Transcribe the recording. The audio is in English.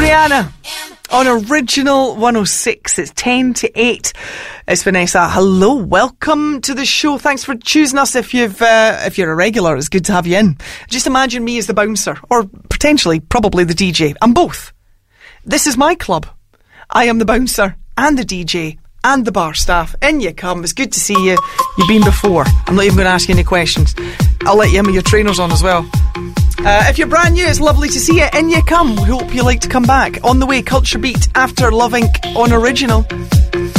Rihanna on Original 106. It's 10 to 8. It's Vanessa. Hello, welcome to the show. Thanks for choosing us. If you're a regular, it's good to have you in. Just imagine me as the bouncer, or potentially, probably the DJ. I'm both. This is my club. I am the bouncer and the DJ and the bar staff. In you come. It's good to see you. You've been before. I'm not even going to ask you any questions. I'll let you in with your trainers on as well. If you're brand new, it's lovely to see you. In you come. We hope you like to come back. On the way, Culture Beat after Love Inc. on Original.